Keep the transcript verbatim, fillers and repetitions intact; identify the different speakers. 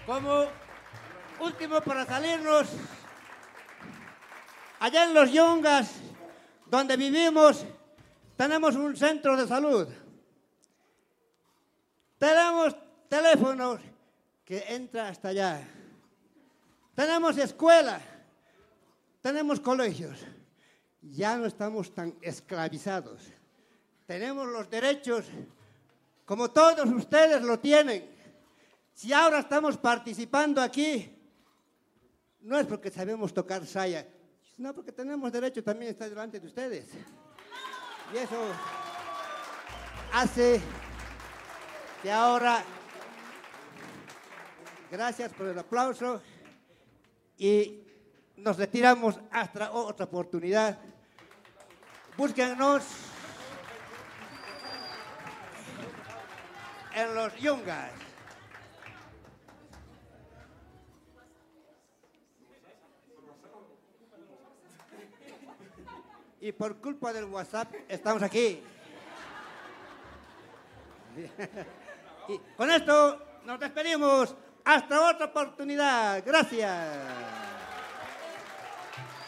Speaker 1: Como último para salirnos, allá en Los Yungas, donde vivimos, tenemos un centro de salud. Tenemos teléfonos que entra hasta allá. Tenemos escuela, tenemos colegios. Ya no estamos tan esclavizados. Tenemos los derechos como todos ustedes lo tienen. Si ahora estamos participando aquí, no es porque sabemos tocar saya, sino porque tenemos derecho también a estar delante de ustedes. Y eso hace que ahora, gracias por el aplauso, y nos retiramos hasta otra oportunidad. Búsquennos en Los Yungas. Y por culpa del WhatsApp estamos aquí. Y con esto nos despedimos. Hasta otra oportunidad. Gracias.